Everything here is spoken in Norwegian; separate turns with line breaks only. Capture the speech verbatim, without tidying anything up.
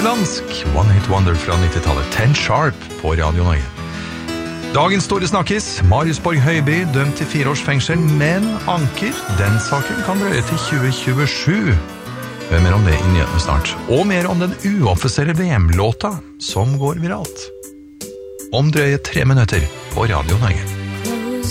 nederlandsk One Hit Wonder fra nittitallet, Ten Sharp på Radio Norge. Dagens store snakkis, Marius Borg Høiby, dømt til fire års fengsel, men anker, den saken kan drøye til tjue tjuesju. Hør mer om det i nyhetene snart. Og mer om den uoffisielle V M-låta som går viralt. Om drøye tre minutter på Radio Norge.